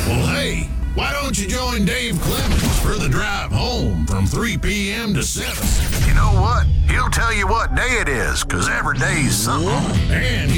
Well, hey, why don't you join Dave Clemens for the drive home from 3 p.m. to 7? You know what? He'll tell you what day it is, 'cause every day's something. And